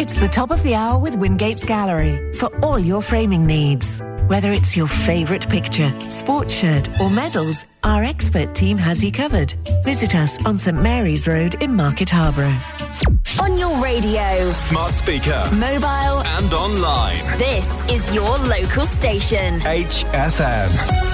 It's the top of the hour with Wingates Gallery for all your framing needs. Whether it's your favourite picture, sports shirt or medals, our expert team has you covered. Visit us on St Mary's Road in Market Harborough. On your radio, smart speaker, mobile and online. This is your local station. HFM.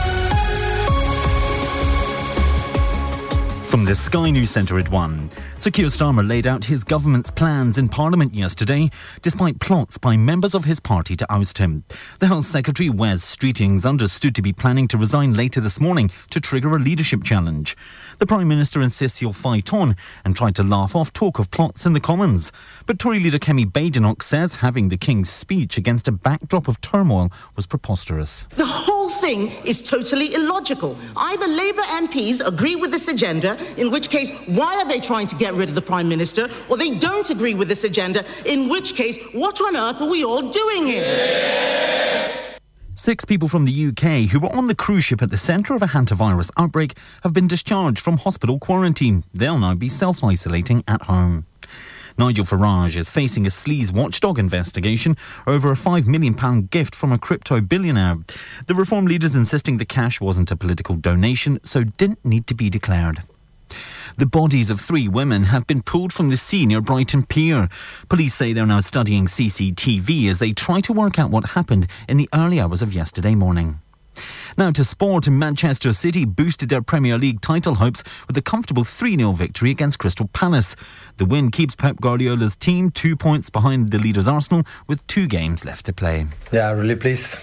From the Sky News Centre at 1. Sir Keir Starmer laid out his government's plans in Parliament yesterday, despite plots by members of his party to oust him. The Health Secretary, Wes Streeting's understood to be planning to resign later this morning to trigger a leadership challenge. The Prime Minister insists he'll fight on and tried to laugh off talk of plots in the Commons. But Tory leader Kemi Badenoch says having the King's speech against a backdrop of turmoil was preposterous. The whole thing is totally illogical. Either Labour MPs agree with this agenda, in which case, why are they trying to get rid of the Prime Minister? Or they don't agree with this agenda, in which case, what on earth are we all doing here? 6 people from the UK who were on the cruise ship at the centre of a hantavirus outbreak have been discharged from hospital quarantine. They'll now be self-isolating at home. Nigel Farage is facing a sleaze watchdog investigation over a £5 million gift from a crypto billionaire. The Reform leader's insisting the cash wasn't a political donation, so didn't need to be declared. The bodies of 3 women have been pulled from the sea near Brighton Pier. Police say they're now studying CCTV as they try to work out what happened in the early hours of yesterday morning. Now to sport, Manchester City boosted their Premier League title hopes with a comfortable 3-0 victory against Crystal Palace. The win keeps Pep Guardiola's team 2 points behind the leaders Arsenal with 2 games left to play. Yeah, really pleased.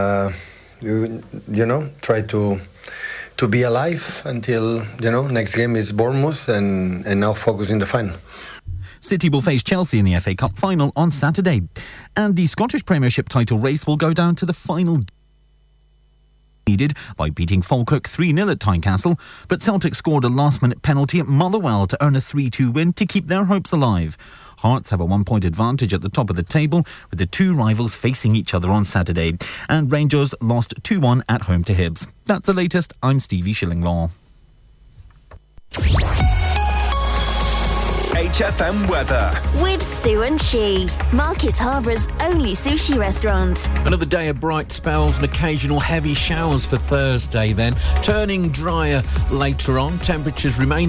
Try to be alive until, next game is Bournemouth and now focus in the final. City will face Chelsea in the FA Cup final on Saturday. And the Scottish Premiership title race will go down to the final needed by beating Falkirk 3-0 at Tynecastle, but Celtic scored a last-minute penalty at Motherwell to earn a 3-2 win to keep their hopes alive. Hearts have a 1-point advantage at the top of the table, with the 2 rivals facing each other on Saturday. And Rangers lost 2-1 at home to Hibs. That's the latest. I'm Stevie Shillinglaw. HFM weather with Sue and She, Market Harbour's only sushi restaurant. Another day of bright spells and occasional heavy showers for Thursday then. Turning drier later on. Temperatures remain